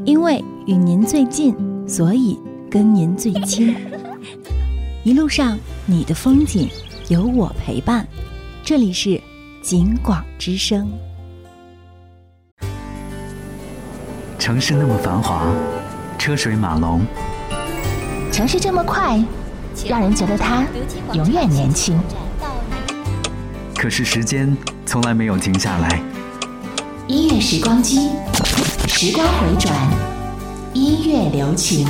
因为与您最近，所以跟您最亲。一路上你的风景有我陪伴，这里是景广之声。 城市那么繁华，车水马龙， 城市这么快，让人觉得它永远年轻。 可是时间从来没有停下来。 音乐时光机，时光回转，音乐留情。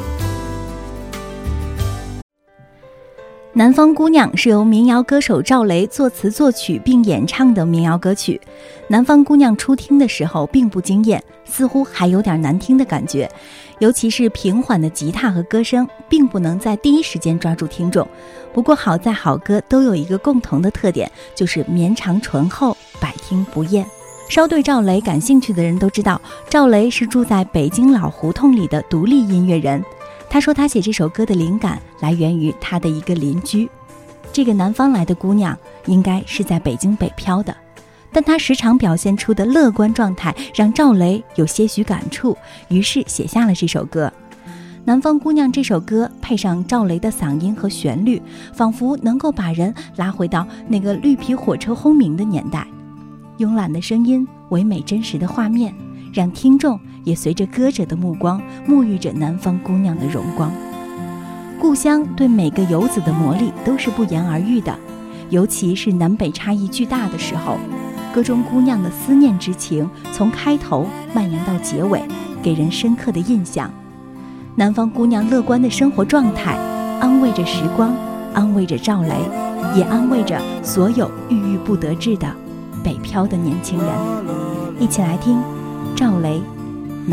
南方姑娘是由民谣歌手赵雷作词作曲并演唱的民谣歌曲。南方姑娘初听的时候并不惊艳，似乎还有点难听的感觉，尤其是平缓的吉他和歌声并不能在第一时间抓住听众。不过好在好歌都有一个共同的特点，就是绵长醇厚，百听不厌。稍对赵雷感兴趣的人都知道，赵雷是住在北京老胡同里的独立音乐人。他说他写这首歌的灵感来源于他的一个邻居。这个南方来的姑娘应该是在北京北漂的，但她时常表现出的乐观状态让赵雷有些许感触，于是写下了这首歌。南方姑娘这首歌配上赵雷的嗓音和旋律，仿佛能够把人拉回到那个绿皮火车轰鸣的年代。慵懒的声音，唯美真实的画面，让听众也随着歌者的目光沐浴着南方姑娘的荣光。故乡对每个游子的魔力都是不言而喻的，尤其是南北差异巨大的时候，歌中姑娘的思念之情从开头蔓延到结尾，给人深刻的印象。南方姑娘乐观的生活状态安慰着时光，安慰着赵雷，也安慰着所有郁郁不得志的北漂的年轻人。一起来听